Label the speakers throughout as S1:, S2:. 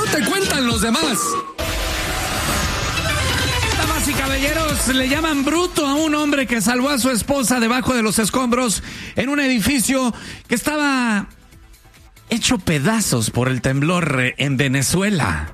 S1: te cuentan los demás?
S2: Damas y caballeros, le llaman bruto a un hombre que salvó a su esposa debajo de los escombros en un edificio que estaba hecho pedazos por el temblor en Venezuela.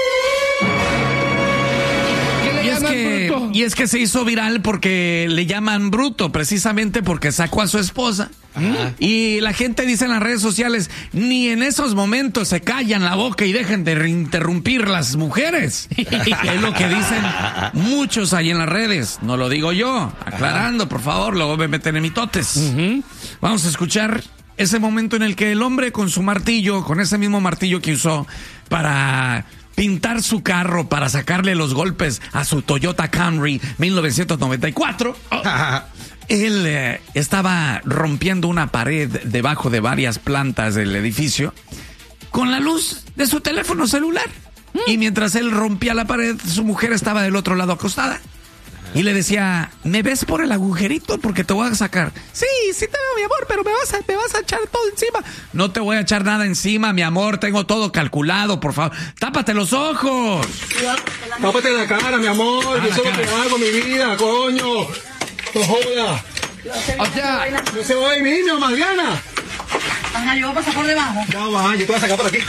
S2: Y es que se hizo viral porque le llaman bruto, precisamente porque sacó a su esposa. Y la gente dice en las redes sociales, ni en esos momentos se callan la boca y dejen de interrumpir las mujeres. Es lo que dicen muchos ahí en las redes. No lo digo yo, aclarando, por favor, luego me meten en mitotes. Vamos a escuchar ese momento en el que el hombre con su martillo, con ese mismo martillo que usó para pintar su carro, para sacarle los golpes a su Toyota Camry 1994, él estaba rompiendo una pared debajo de varias plantas del edificio con la luz de su teléfono celular. Y mientras él rompía la pared, su mujer estaba del otro lado acostada. Y le decía, ¿me ves por el agujerito? Porque te voy a sacar. Sí, sí te veo, mi amor, pero me vas a echar todo encima. No te voy a echar nada encima, mi amor. Tengo todo calculado, por favor. ¡Tápate los ojos!
S3: Tápate la cara, mi amor. Yo sé lo que hago, mi vida, coño. No jodas. O sea, no se va a ir, niño, Mariana.
S4: Ajá, yo voy a pasar por debajo.
S3: No, va, yo te voy a sacar por aquí.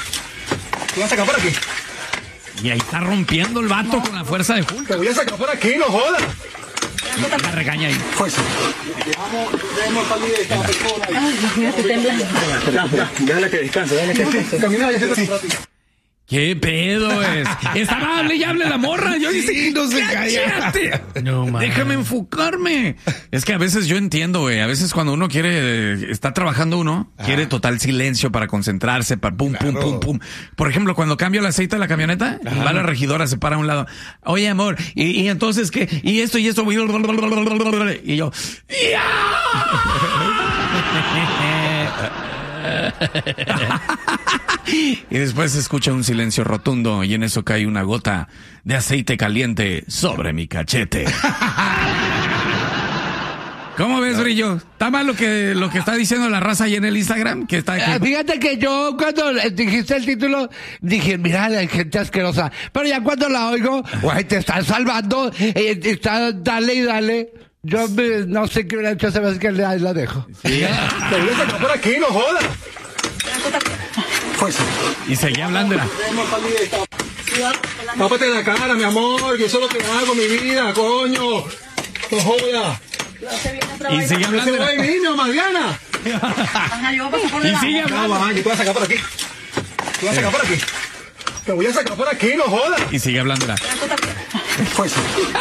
S2: Y ahí está rompiendo el vato con la fuerza de Hulk.
S3: Te voy a sacar por aquí, no jodas.
S2: La regaña ahí.
S3: Fuerza. Dejemos salir de esta persona.
S4: Ay, Dios mío, estoy temblando.
S3: Déjale que descanse, Camina, ya se lo...
S2: ¿Qué pedo es? Estaba hable y hable la morra. Yo dije,
S1: no se calla.
S2: No, man. Déjame enfocarme. Es que a veces yo entiendo, güey. A veces cuando uno quiere, está trabajando uno, quiere total silencio para concentrarse, para pum, pum, pum, pum. Por ejemplo, cuando cambio el aceite de la camioneta, va la regidora, se para a un lado. Oye, amor, y entonces, ¿qué? Y esto. Y yo, y después se escucha un silencio rotundo y en eso cae una gota de aceite caliente sobre mi cachete. ¿Cómo ves, Brillo? ¿Está mal lo que está diciendo la raza ahí en el Instagram? Que está
S5: fíjate que yo cuando dijiste el título dije, mira, hay gente asquerosa. Pero ya cuando la oigo, güey, te están salvando, está dale y dale. Yo no sé qué hubiera hecho, se me hace que la dejo.
S3: Sí. Te voy a sacar por aquí, no jodas. Fuerza.
S2: Y seguía hablando.
S3: Tápate la cara, mi amor. Yo sé lo que hago, mi vida, coño. No jodas.
S2: Y sigue hablando.
S3: No se va a ir, niño, Mariana.
S4: Ajá, yo voy a pasar por
S2: Y
S4: debajo.
S2: sigue hablando.
S3: No, va, yo te voy a sacar por aquí. Te voy a sacar por aquí, no jodas.
S2: Y sigue hablando.
S3: Fuerza.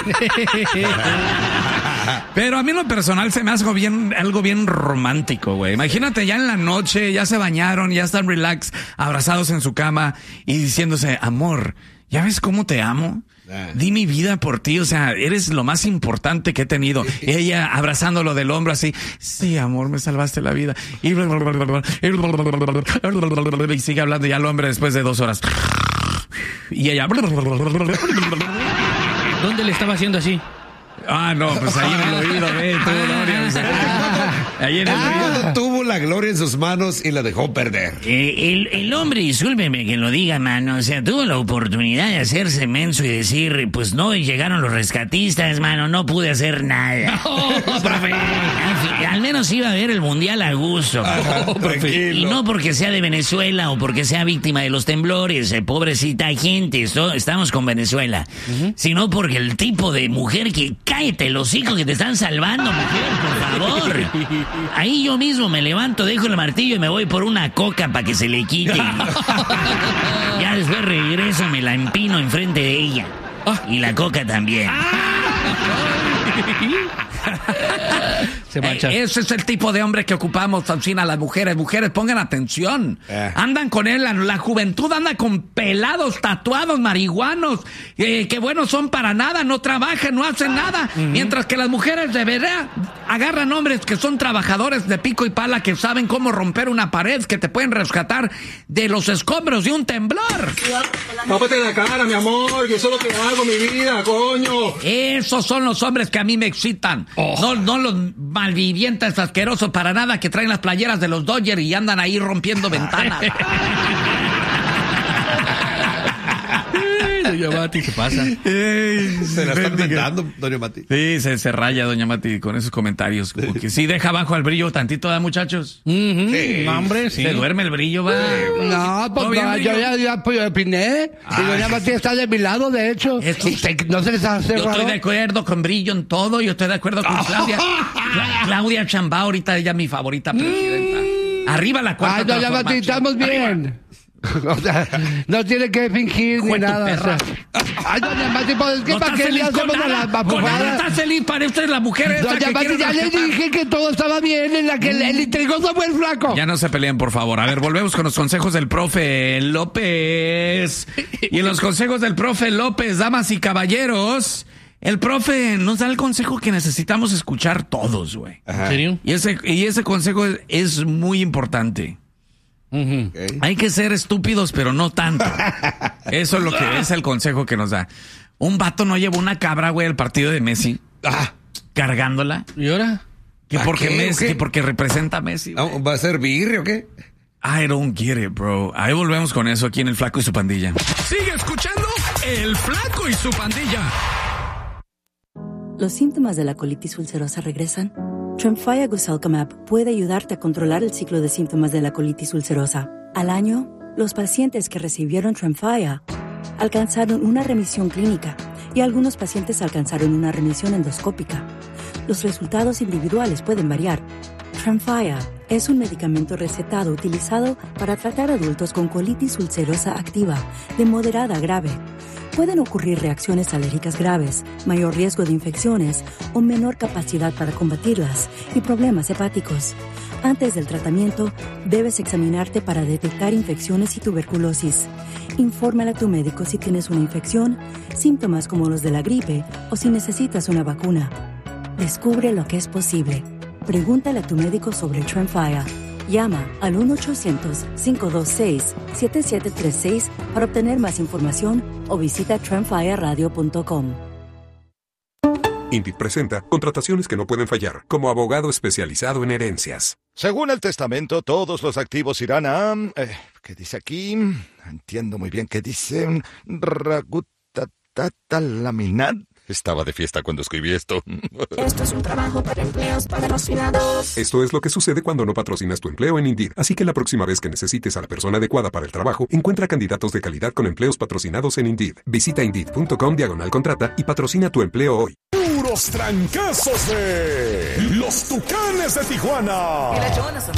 S2: Pero a mí en lo personal se me hace algo bien romántico, güey. Imagínate ya en la noche, ya se bañaron, ya están relax, abrazados en su cama y diciéndose, amor, ¿ya ves cómo te amo? Di mi vida por ti, o sea, eres lo más importante que he tenido. Ella abrazándolo del hombro así, sí, amor, me salvaste la vida. Y sigue hablando ya el hombre después de 2 horas. Y ella...
S6: ¿Dónde le estaba haciendo así?
S2: Ah, no, pues ahí en el oído, ahí en el oído.
S1: Tuvo la gloria en sus manos y la dejó perder.
S7: El hombre, discúlpeme que lo diga, mano, o sea, tuvo la oportunidad de hacerse menso y decir, pues no, y llegaron los rescatistas, mano, no pude hacer nada.
S2: No, profe.
S7: Al menos iba a ver el mundial a gusto. Y no porque sea de Venezuela o porque sea víctima de los temblores, pobrecita gente, estamos con Venezuela, sino porque el tipo de mujer que... Cállate los hijos que te están salvando, mujer, por favor. Ahí yo mismo me levanto, dejo el martillo y me voy por una coca para que se le quite. Ya después regreso, me la empino enfrente de ella. Y la coca también.
S2: Ese es el tipo de hombre que ocupamos, Alcina, las mujeres. Mujeres, pongan atención. Andan con él, la juventud anda con pelados, tatuados, marihuanos, que bueno, son para nada, no trabajan, no hacen nada. Mientras que las mujeres de verdad agarran hombres que son trabajadores de pico y pala, que saben cómo romper una pared, que te pueden rescatar de los escombros de un temblor.
S3: Tápate la cara, mi amor. Yo sé lo que hago, mi vida, coño.
S2: Esos son los hombres que a mí me excitan. No los malvivientes asquerosos para nada que traen las playeras de los Dodgers y andan ahí rompiendo ventanas.
S5: Doña Mati, ¿qué pasa?
S1: Se la está inventando, Doña Mati.
S2: Sí, se raya Doña Mati con esos comentarios. Porque sí deja abajo al brillo tantito, ¿da, muchachos?
S5: Sí. Hombre, sí.
S2: Se duerme el brillo, va.
S5: No, pues no, yo ya opiné. Y Doña Mati está de mi lado, de hecho. No se les hace
S2: Yo
S5: raro.
S2: estoy de acuerdo con brillo en todo. Yo estoy de acuerdo con Claudia. Claudia Chambao, ahorita ella es mi favorita presidenta. Arriba la cuarta.
S5: Ay, Doña Mati, estamos bien. O sea, no tiene que fingir ni nada. O sea. Ay, Doña Mati, pues es que
S2: No
S5: para
S2: estás
S5: qué le
S2: feliz con
S5: hacemos a la
S2: nada. Con nada
S5: mapujada.
S2: estás feliz. Para usted la mujer esa
S5: Doña
S2: que
S5: Mati,
S2: quiere
S5: ya le
S2: rescatar.
S5: dije que todo estaba bien, en la que el intrigoso fue el flaco.
S2: Ya no se peleen, por favor. A ver, volvemos con los consejos del profe López. Y en los consejos del profe López, damas y caballeros, el profe nos da el consejo que necesitamos escuchar todos, güey.
S5: ¿En serio?
S2: Y ese consejo es muy importante.
S1: Okay.
S2: Hay que ser estúpidos, pero no tanto. Eso es lo que es el consejo que nos da. Un vato no llevó una cabra, güey, al partido de Messi. Cargándola.
S5: ¿Y ahora?
S2: Que porque
S1: qué?
S2: Messi,
S1: ¿O qué?
S2: que porque representa a Messi. Güey.
S1: ¿Va a ser birria o qué?
S2: I don't get it, bro. Ahí volvemos con eso aquí en El Flaco y su pandilla.
S6: Sigue escuchando El Flaco y su pandilla.
S8: ¿Los síntomas de la colitis ulcerosa regresan? Tremfya Guselkumab puede ayudarte a controlar el ciclo de síntomas de la colitis ulcerosa. Al año, los pacientes que recibieron Tremfya alcanzaron una remisión clínica y algunos pacientes alcanzaron una remisión endoscópica. Los resultados individuales pueden variar. Tremfya es un medicamento recetado utilizado para tratar adultos con colitis ulcerosa activa de moderada a grave. Pueden ocurrir reacciones alérgicas graves, mayor riesgo de infecciones o menor capacidad para combatirlas y problemas hepáticos. Antes del tratamiento, debes examinarte para detectar infecciones y tuberculosis. Infórmale a tu médico si tienes una infección, síntomas como los de la gripe o si necesitas una vacuna. Descubre lo que es posible. Pregúntale a tu médico sobre Tremfya. Llama al 1-800-526-7736 para obtener más información o visita tremfyaradio.com.
S9: INDIT presenta contrataciones que no pueden fallar, como abogado especializado en herencias.
S10: Según el testamento, todos los activos irán a... ¿qué dice aquí? No entiendo muy bien qué dice. Ragutatatalaminat. Estaba de fiesta cuando escribí esto.
S11: Esto es un trabajo para empleos patrocinados.
S9: Esto es lo que sucede cuando no patrocinas tu empleo en Indeed. Así que la próxima vez que necesites a la persona adecuada para el trabajo, encuentra candidatos de calidad con empleos patrocinados en Indeed. Visita Indeed.com/contrata y patrocina tu empleo hoy.
S6: Puros trancazos de los Tucanes de Tijuana.